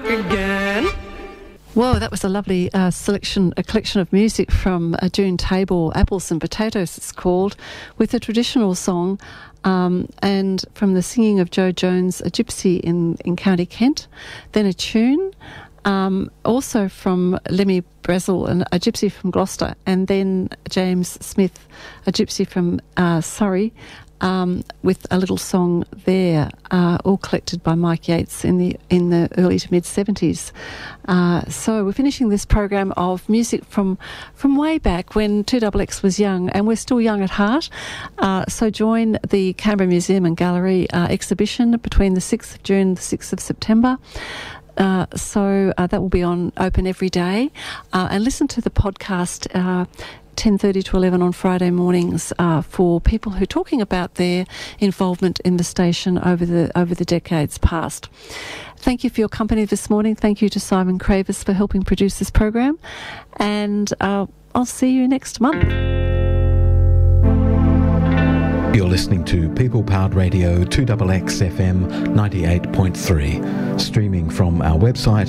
again. Whoa, that was a lovely a collection of music from June Tabor, Apples and Potatoes it's called, with a traditional song and from the singing of Joe Jones, a gypsy in County Kent, then a tune, also from Lemmy Brazel, a gypsy from Gloucester, and then James Smith, a gypsy from Surrey, with a little song there, all collected by Mike Yates in the early to mid 70s. So we're finishing this program of music from way back when 2XX was young, and we're still young at heart. So join the Canberra Museum and Gallery exhibition between the 6th of June and the 6th of September. So that will be open every day, and listen to the podcast 10:30 to 11 on Friday mornings for people who are talking about their involvement in the station over the decades past. Thank you for your company this morning. Thank you to Simon Cravers for helping produce this program, and I'll see you next month. You're listening to People Powered Radio 2XX FM 98.3, streaming from our website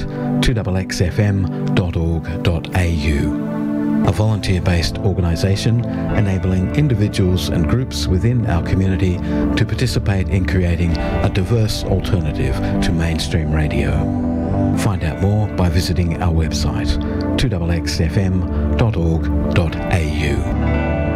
2xxfm.org.au. A volunteer-based organisation enabling individuals and groups within our community to participate in creating a diverse alternative to mainstream radio. Find out more by visiting our website 2xxfm.org.au.